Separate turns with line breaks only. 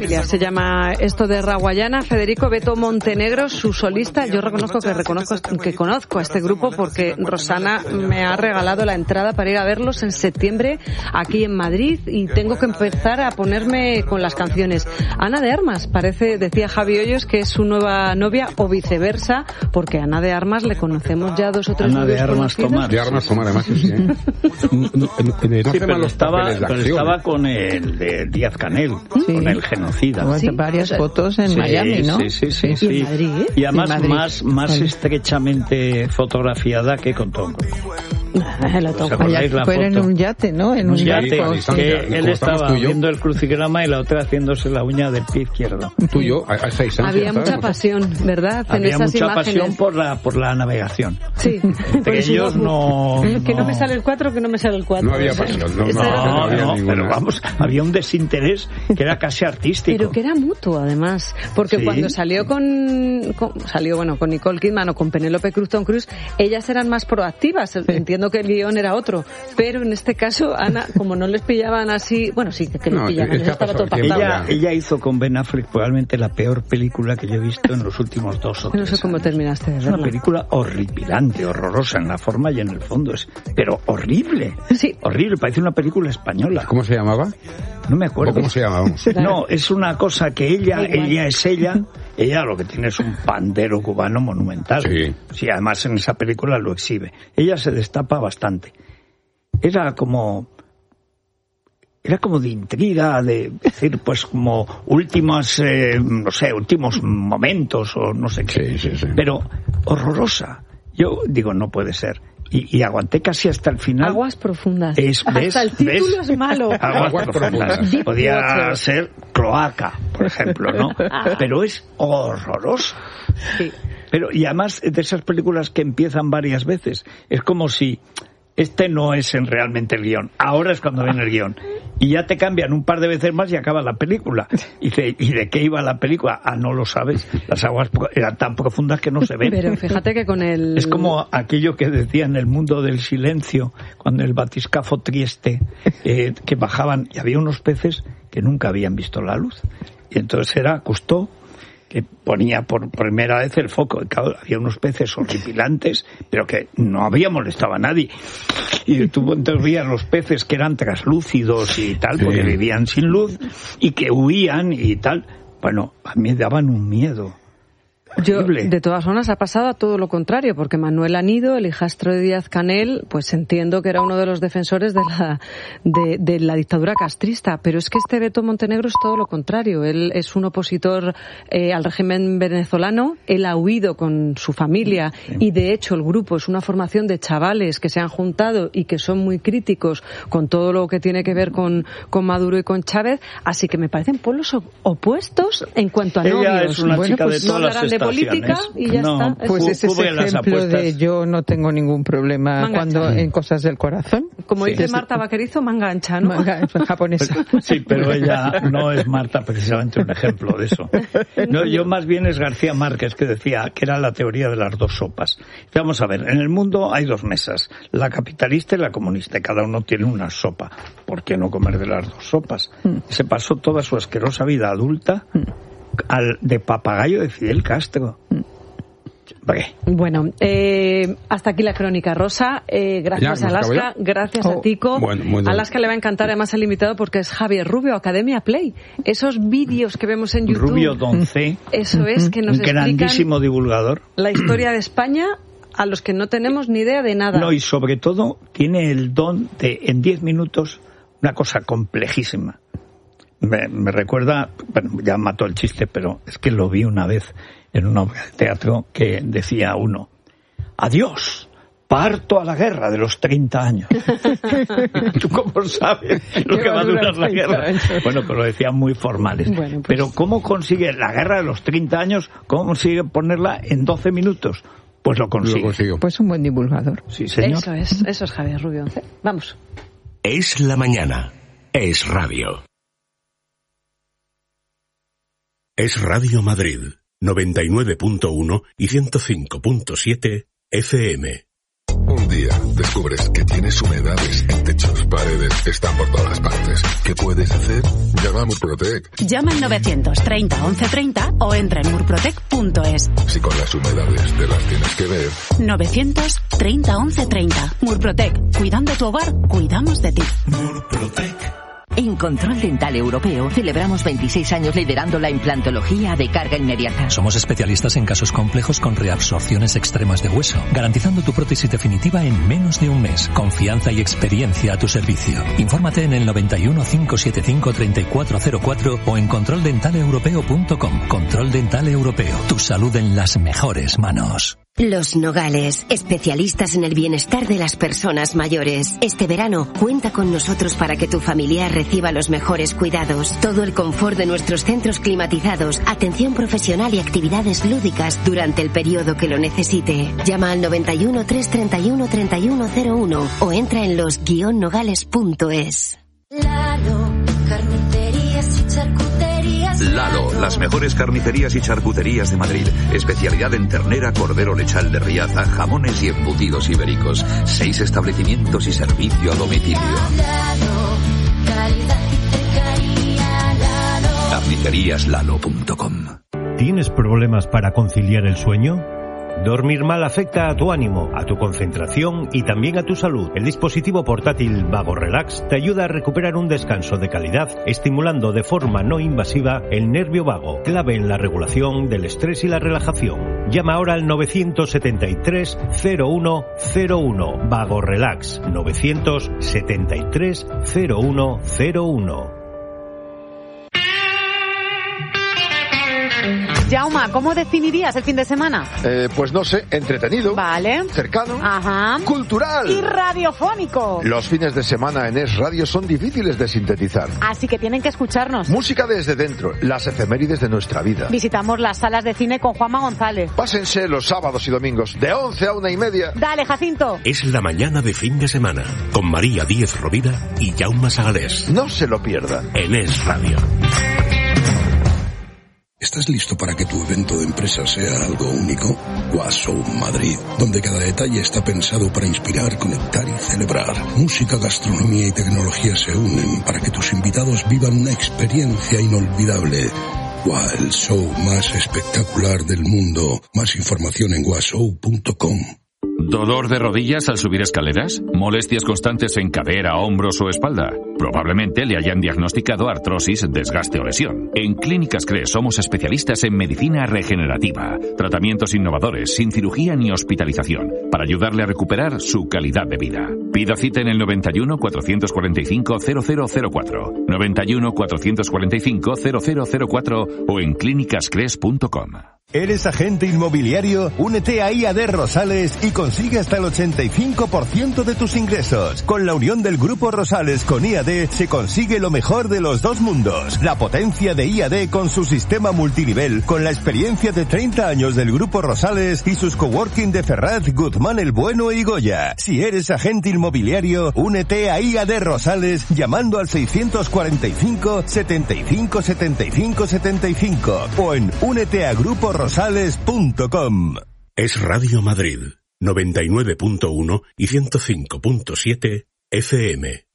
familia. Se llama esto de Raguayana. Federico Beto Montenegro, su solista. Yo conozco a este grupo porque Rosana me ha regalado la entrada para ir a verlos en septiembre aquí en Madrid y tengo que empezar a ponerme con las canciones. Ana de Armas, parece, decía Javi Hoyos, que es su nueva novia o viceversa, porque a Ana de Armas le conocemos ya 2 o 3
Ana de Armas Tomar.
De Armas Tomar, además, sí.
Sí, pero estaba con el de Díaz Canel, con el genocida.
Sí, varias fotos en Miami, ¿no?
Sí.
¿Y en Madrid?
Y además más estrechamente fotografiada que con Tom Cruise.
Fue en un yate, ¿no? En un yate.
Que él estaba viendo el crucigrama y la otra haciéndose la uña del pie izquierdo.
Tú y yo, a esa distancia.
Había mucha pasión, ¿verdad?
Había mucha pasión por la navegación.
Sí.
Entre ellos no...
Que no me sale el 4, que no me sale el 4.
No había pasión.
No, pero vamos, había un desinterés que era casi artístico.
Pero que era mutuo, además. Porque cuando salió con Nicole Kidman o con Penélope Cruz, Tom Cruise, ellas eran más proactivas. Entiendo que el guión era otro. Pero en este caso, Ana, como no les pillaban así... Bueno, sí, que les pillaban. Estaba todo pactado.
Ella hizo con Ben Affleck probablemente la peor película que yo he visto en los últimos 2 o 3 años.
No sé cómo terminaste de verla.
Es una película horripilante, horrorosa en la forma y en el fondo. Pero horrible.
Sí.
Horrible, parece una película española.
¿Cómo se llamaba?
No me acuerdo.
¿Cómo se llamaba?
No, es una cosa que ella es ella. Ella lo que tiene es un pandero cubano monumental. Sí, además en esa película lo exhibe. Ella se destapa bastante. Era como de intriga, de decir, pues como últimos momentos o no sé qué. Sí. Pero horrorosa. Yo digo, no puede ser. Y aguanté casi hasta el final.
Aguas profundas.
Hasta
el título es malo.
Aguas profundas. Podía ser Cloaca, por ejemplo, ¿no? Pero es horroroso.
Sí.
Y además de esas películas que empiezan varias veces, es como si este no es realmente el guión. Ahora es cuando viene el guión. Y ya te cambian un par de veces más y acaba la película. ¿Y de qué iba la película? No lo sabes. Las aguas eran tan profundas que no se ven.
Pero fíjate que con el...
Es como aquello que decía en El mundo del silencio, cuando el batiscafo Trieste, que bajaban y había unos peces que nunca habían visto la luz. Y entonces era Cousteau que ponía por primera vez el foco. Claro, había unos peces horripilantes, pero que no había molestado a nadie. Y tú entonces veías los peces que eran translúcidos y tal, porque vivían sin luz, y que huían y tal. Bueno, a mí me daban un miedo.
De todas formas ha pasado a todo lo contrario, porque Manuel Anido, el hijastro de Díaz Canel, pues entiendo que era uno de los defensores de la dictadura castrista, pero es que este Beto Montenegro es todo lo contrario. Él es un opositor al régimen venezolano, él ha huido con su familia y de hecho el grupo es una formación de chavales que se han juntado y que son muy críticos con todo lo que tiene que ver con Maduro y con Chávez, así que me parecen polos opuestos en cuanto a novios.
Ella es una chica de todas las
de política y ya está.
Pues ese es el ejemplo de yo no tengo ningún problema en cosas del corazón.
Como dice Marta Vaquerizo, manga ancha, ¿no?
Manga japonesa.
Sí, pero ella no es Marta precisamente un ejemplo de eso. No, yo más bien es García Márquez, que decía que era la teoría de las 2 sopas. Vamos a ver, en el mundo hay 2 mesas, la capitalista y la comunista, y cada uno tiene una sopa. ¿Por qué no comer de las 2 sopas? Se pasó toda su asquerosa vida adulta de papagayo de Fidel Castro.
Bueno, hasta aquí la crónica rosa. Gracias Alaska, gracias a Tico. Alaska le va a encantar además el invitado porque es Javier Rubio, Academia Play. Esos vídeos que vemos en YouTube.
Rubio Doncé.
Eso es, que nos explican
grandísimo divulgador.
La historia de España a los que no tenemos ni idea de nada.
No, y sobre todo tiene el don de en 10 minutos una cosa complejísima. Me recuerda, bueno, ya mató el chiste, pero es que lo vi una vez en una obra de teatro que decía uno: adiós, parto a la guerra de los 30 años. ¿Tú cómo sabes lo que va a durar la guerra? Bueno, pero lo decían muy formales. Bueno, pues... Pero ¿cómo consigue la guerra de los 30 años? ¿Cómo consigue ponerla en 12 minutos? Pues lo consigue.
Pues un buen divulgador.
Sí, señor.
Eso es Javier Rubio. Vamos.
Es la mañana. Es radio. Es Radio Madrid, 99.1 y 105.7 FM.
día descubres que tienes humedades en techos, paredes, están por todas partes. ¿Qué puedes hacer? Llama a Murprotec.
Llama al 930 1130 o entra en murprotec.es.
Si con las humedades te las tienes que ver.
930 1130. Murprotec. Cuidando tu hogar, cuidamos de ti.
Murprotec.
En Control Dental Europeo celebramos 26 años liderando la implantología de carga inmediata.
Somos especialistas en casos complejos con reabsorciones extremas de hueso, garantizando tu prótesis definitiva en menos de un mes. Confianza y experiencia a tu servicio. Infórmate en el 91 575 3404 o en controldentaleeuropeo.com. Control Dental Europeo. Tu salud en las mejores manos.
Los Nogales, especialistas en el bienestar de las personas mayores. Este verano, cuenta con nosotros para que tu familiar reciba los mejores cuidados. Todo el confort de nuestros centros climatizados, atención profesional y actividades lúdicas durante el periodo que lo necesite. Llama al 91 331 3101 o entra en los-nogales.es.
Lalo, carnicerías y charcuterías.
Lalo, las mejores carnicerías y charcuterías de Madrid. Especialidad en ternera, cordero lechal de Riaza, jamones y embutidos ibéricos. 6 establecimientos y servicio a domicilio.
Lalo, calidad y cercanía. Lalo.
Carniceríaslalo.com.
¿Tienes problemas para conciliar el sueño? Dormir mal afecta a tu ánimo, a tu concentración y también a tu salud. El dispositivo portátil Vago Relax te ayuda a recuperar un descanso de calidad, estimulando de forma no invasiva el nervio vago, clave en la regulación del estrés y la relajación. Llama ahora al 973 0101. Vago Relax. 973 0101.
Jauma, ¿cómo definirías el fin de semana?
Pues no sé, entretenido.
Vale.
Cercano.
Ajá.
Cultural.
Y radiofónico.
Los fines de semana en Es Radio son difíciles de sintetizar.
Así que tienen que escucharnos.
Música desde dentro, las efemérides de nuestra vida.
Visitamos las salas de cine con Juanma González.
Pásense los sábados y domingos de 11 a 1:30.
Dale, Jacinto.
Es la mañana de fin de semana con María Díez Rovira y Jaume Sagalés.
No se lo pierdan.
En Es Radio.
¿Estás listo para que tu evento de empresa sea algo único? Washow Madrid, donde cada detalle está pensado para inspirar, conectar y celebrar. Música, gastronomía y tecnología se unen para que tus invitados vivan una experiencia inolvidable. El show más espectacular del mundo. Más información en washow.com.
¿Dolor de rodillas al subir escaleras? ¿Molestias constantes en cadera, hombros o espalda? Probablemente le hayan diagnosticado artrosis, desgaste o lesión. En Clínicas CRE somos especialistas en medicina regenerativa, tratamientos innovadores, sin cirugía ni hospitalización, para ayudarle a recuperar su calidad de vida. Pida cita en el 91 445 0004, 91 445 0004 o en clínicascres.com.
¿Eres agente inmobiliario? Únete a IAD Rosales y consigue hasta el 85% de tus ingresos. Con la unión del Grupo Rosales con IAD se consigue lo mejor de los dos mundos. La potencia de IAD con su sistema multinivel, con la experiencia de 30 años del Grupo Rosales y sus coworking de Ferraz, Guzmán el Bueno y Goya. Si eres agente inmobiliario, únete a IAD Rosales llamando al 645 75 75 75 o en úneteagruporosales.com.
Es Radio Madrid, 99.1 y 105.7 FM.